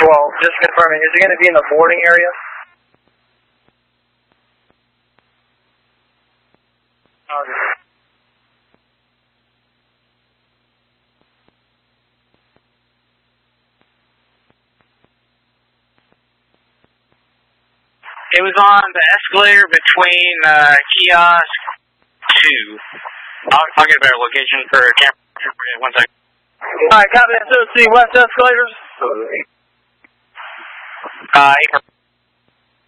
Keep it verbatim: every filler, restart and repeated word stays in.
twelve, just confirming, is it going to be in the boarding area? Okay. It was on the escalator between uh, kiosk two. I'll, I'll get a better location for camera. One second. Alright, copy that. So, see west escalators? Uh,